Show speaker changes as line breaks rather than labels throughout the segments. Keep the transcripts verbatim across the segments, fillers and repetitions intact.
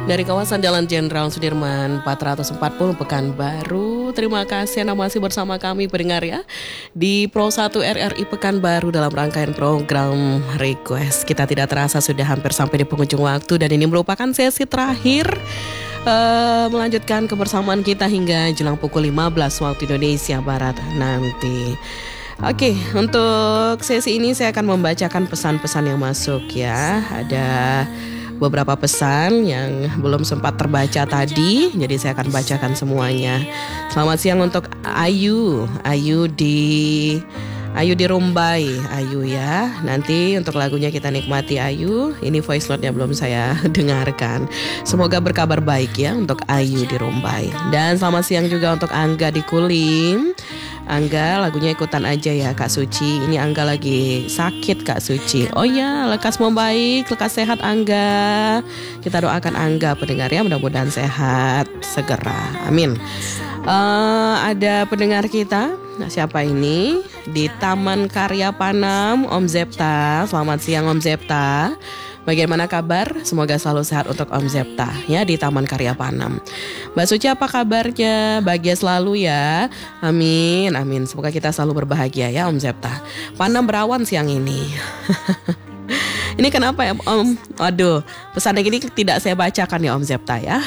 Dari kawasan Jalan Jenderal Sudirman empat ratus empat puluh Pekanbaru. Terima kasih Anda masih bersama kami pendengar ya di Pro satu R R I Pekanbaru dalam rangkaian program Request. Kita tidak terasa sudah hampir sampai di penghujung waktu dan ini merupakan sesi terakhir uh, melanjutkan kebersamaan kita hingga jelang pukul lima belas waktu Indonesia Barat nanti. Oke, untuk sesi ini saya akan membacakan pesan-pesan yang masuk ya. Ada beberapa pesan yang belum sempat terbaca tadi, jadi saya akan bacakan semuanya. Selamat siang untuk Ayu, Ayu di Ayu di Rumbai, Ayu ya. Nanti untuk lagunya kita nikmati Ayu. Ini voice note-nya belum saya dengarkan. Semoga berkabar baik ya untuk Ayu di Rumbai. Dan selamat siang juga untuk Angga di Kulim. Angga, lagunya ikutan aja ya Kak Suci. Ini Angga lagi sakit Kak Suci. Oh ya, lekas membaik, lekas sehat Angga. Kita doakan Angga pendengar ya, mudah-mudahan sehat segera. Amin. uh, Ada pendengar kita. Nah, siapa ini? Di Taman Karya Panam, Om Zepta. Selamat siang Om Zepta. Bagaimana kabar? Semoga selalu sehat untuk Om Zepta ya di Taman Karya Panam. Mbak Suci apa kabarnya? Bahagia selalu ya. Amin, amin. Semoga kita selalu berbahagia ya Om Zepta. Panam berawan siang ini. Ini kenapa ya Om? Aduh, pesan yang ini tidak saya bacakan ya Om Zepta ya.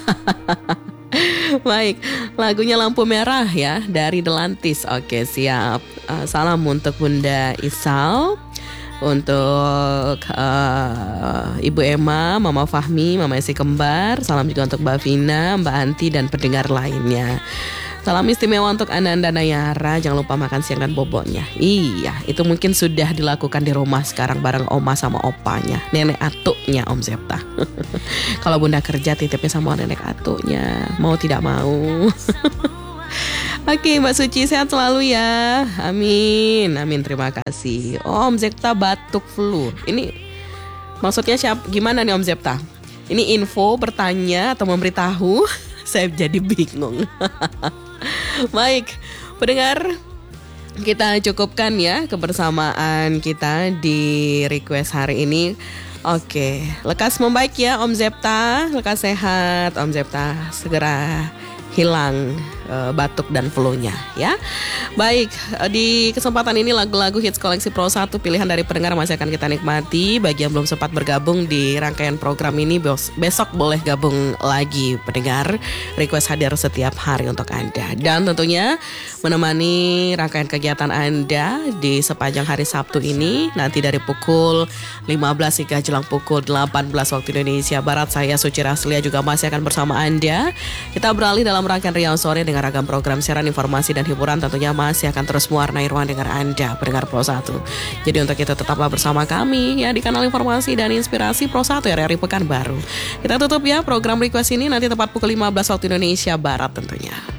Baik, lagunya Lampu Merah ya dari Delantis. Oke siap. uh, Salam untuk Bunda Isal, untuk uh, Ibu Emma, Mama Fahmi, Mama Esi Kembar. Salam juga untuk Mbak Vina, Mbak Anti dan pendengar lainnya. Salam istimewa untuk Ananda Nayara. Jangan lupa makan siang dan boboknya. Iya, itu mungkin sudah dilakukan di rumah sekarang bareng oma sama opanya, nenek atuknya Om Zepta. Kalau Bunda kerja titipnya sama nenek atuknya, mau tidak mau. Oke Mbak Suci sehat selalu ya. Amin, amin, terima kasih. Oh, Om Zepta batuk flu. Ini maksudnya siapa, gimana nih Om Zepta? Ini info, bertanya atau memberitahu? Saya jadi bingung. Baik, pendengar, kita cukupkan ya kebersamaan kita di request hari ini. Oke, lekas membaik ya Om Zepta, lekas sehat Om Zepta, segera hilang uh, batuk dan flu-nya ya. Baik, uh, di kesempatan ini lagu-lagu hits koleksi Pro satu pilihan dari pendengar masih akan kita nikmati. Bagi yang belum sempat bergabung di rangkaian program ini, bos, besok boleh gabung lagi pendengar. Request hadir setiap hari untuk Anda. Dan tentunya menemani rangkaian kegiatan Anda di sepanjang hari Sabtu ini. Nanti dari pukul lima belas hingga jelang pukul delapan belas waktu Indonesia Barat. Saya Suci Raslia juga masih akan bersama Anda. Kita beralih dalam rangkaian Riau Sore dengan ragam program siaran informasi dan hiburan tentunya masih akan terus mewarnai ruang dengar Anda pendengar Pro satu. Jadi untuk itu tetaplah bersama kami ya di kanal informasi dan inspirasi Pro satu R R I Pekanbaru. Kita tutup ya program request ini nanti tepat pukul lima belas waktu Indonesia Barat tentunya.